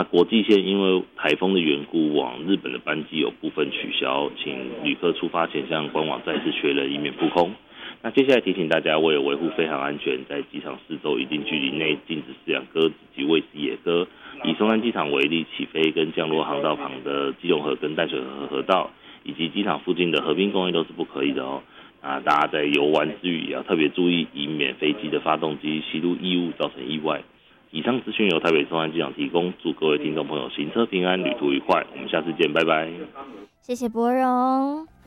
国际线因为台风的缘故，往日本的班机有部分取消，请旅客出发前向官网再次确认，以免扑空。那接下来提醒大家，为了维护飞航安全，在机场四周一定距离内禁止饲养鸽子及喂食野鸽。以松山机场为例，起飞跟降落航道旁的基隆河跟淡水河河道，以及机场附近的河滨公园都是不可以的哦。大家在游玩之余也要特别注意，以免飞机的发动机吸入异物造成意外。以上资讯由台北松山机场提供，祝各位听众朋友行车平安，旅途愉快。我们下次见，拜拜。 谢谢柏荣。